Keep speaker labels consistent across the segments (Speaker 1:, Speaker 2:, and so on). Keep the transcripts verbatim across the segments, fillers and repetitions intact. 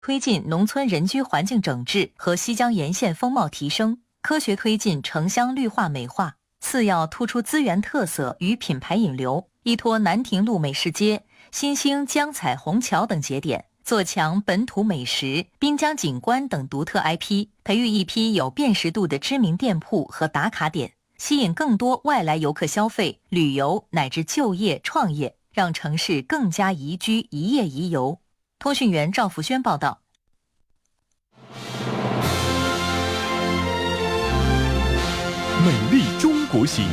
Speaker 1: 推进农村人居环境整治和西江沿线风貌提升，科学推进城乡绿化美化。次要突出资源特色与品牌引流，依托南亭路美食街、新兴江彩虹桥等节点，做强本土美食、滨江景观等独特 I P， 培育一批有辨识度的知名店铺和打卡点，吸引更多外来游客消费、旅游乃至就业创业，让城市更加宜居、宜业宜游。通讯员赵福轩报道。
Speaker 2: 美丽中国行。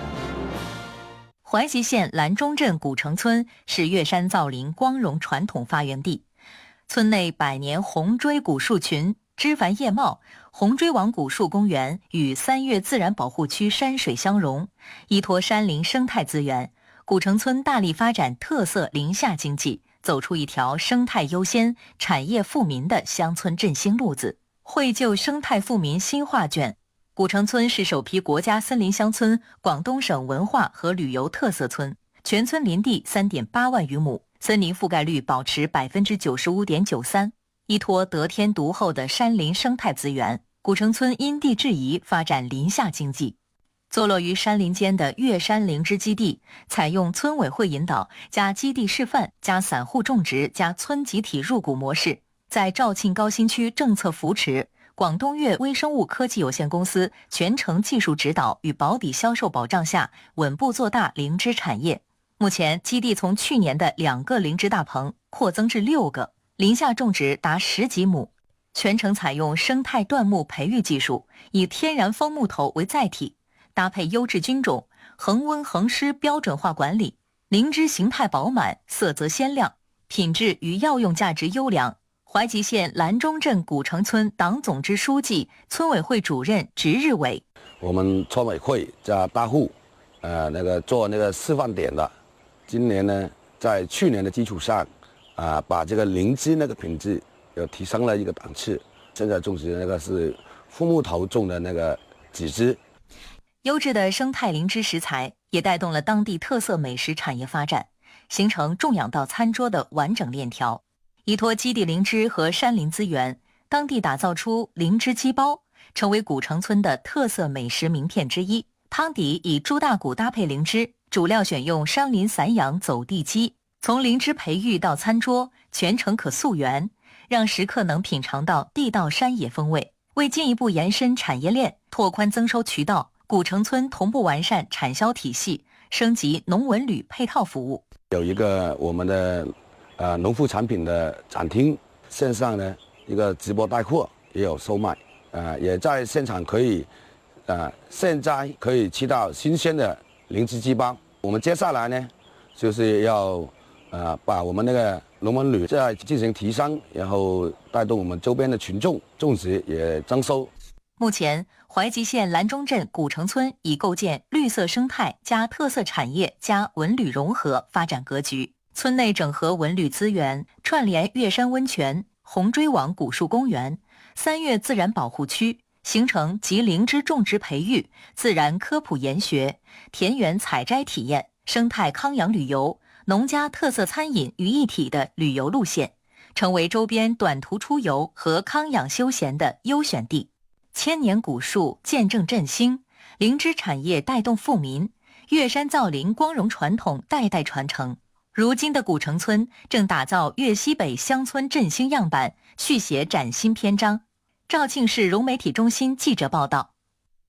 Speaker 1: 怀集县兰中镇古城村是乐山造林光荣传统发源地，村内百年红锥古树群、枝繁叶茂，红锥王古树公园与三月自然保护区山水相融，依托山林生态资源，古城村大力发展特色林下经济，走出一条生态优先、产业富民的乡村振兴路子，绘就生态富民新画卷。古城村是首批国家森林乡村、广东省文化和旅游特色村，全村林地 三点八万余亩，森林覆盖率保持 百分之九十五点九三。依托得天独厚的山林生态资源，古城村因地制宜发展林下经济。坐落于山林间的乐山灵芝基地，采用村委会引导加基地示范加散户种植加村集体入股模式，在肇庆高新区政策扶持、广东粤微生物科技有限公司全程技术指导与保底销售保障下，稳步做大灵芝产业。目前，基地从去年的两个灵芝大棚扩增至六个，林下种植达十几亩，全程采用生态椴木培育技术，以天然枫木头为载体，搭配优质菌种，恒温恒湿标准化管理，灵芝形态饱满，色泽鲜亮，品质与药用价值优良。怀集县兰中镇古城村党总支书记、村委会主任值日伟，
Speaker 3: 我们村委会加大户，呃，那个做那个示范点的，今年呢，在去年的基础上，啊、呃，把这个灵芝那个品质又提升了一个档次。现在种植的那个是枫木头种的那个紫芝，
Speaker 1: 优质的生态灵芝食材也带动了当地特色美食产业发展，形成种养到餐桌的完整链条。依托基地灵芝和山林资源，当地打造出灵芝鸡煲，成为古城村的特色美食名片之一。汤底以猪大骨搭配灵芝，主料选用山林散养走地鸡，从灵芝培育到餐桌，全程可溯源，让食客能品尝到地道山野风味。为进一步延伸产业链，拓宽增收渠道，古城村同步完善产销体系，升级农文旅配套服务。
Speaker 3: 有一个我们的呃，农副产品的展厅，线上呢一个直播带货也有售卖，呃，也在现场可以，呃，现摘可以吃到新鲜的灵芝鸡煲。我们接下来呢，就是要呃把我们那个农文旅再进行提升，然后带动我们周边的群众种植也增收。
Speaker 1: 目前，怀集县兰中镇古城村已构建绿色生态加特色产业加文旅融合发展格局。村内整合文旅资源，串联月山温泉、红锥网古树公园、三月自然保护区，形成集灵芝种植培育、自然科普研学、田园采摘体验、生态康养旅游、农家特色餐饮于一体的旅游路线，成为周边短途出游和康养休闲的优选地。千年古树见证振兴，灵芝产业带动富民，月山造林光荣传统代代传承。如今的古城村正打造粤西北乡村振兴样板，续写崭新篇章。肇庆市融媒体中心记者报道。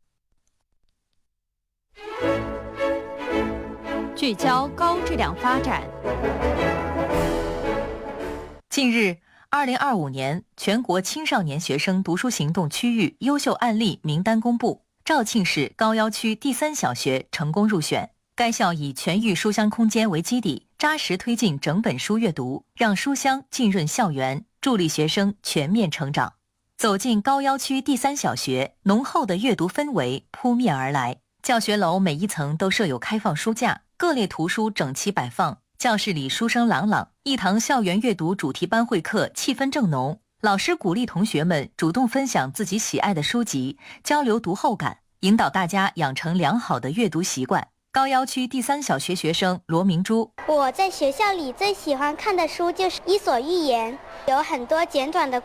Speaker 4: 聚焦高质量发展。
Speaker 1: 近日，二零二五年全国青少年学生读书行动区域优秀案例名单公布，肇庆市高要区第三小学成功入选。该校以全域书香空间为基底，扎实推进整本书阅读，让书香浸润校园，助力学生全面成长。走进高要区第三小学，浓厚的阅读氛围扑面而来。教学楼每一层都设有开放书架，各类图书整齐摆放，教室里书声朗朗。一堂校园阅读主题班会课气氛正浓，老师鼓励同学们主动分享自己喜爱的书籍，交流读后感，引导大家养成良好的阅读习惯。 高要区第三小学学生罗明珠，
Speaker 5: 我在学校里最喜欢看的书就是《伊索寓言》，有很多简短的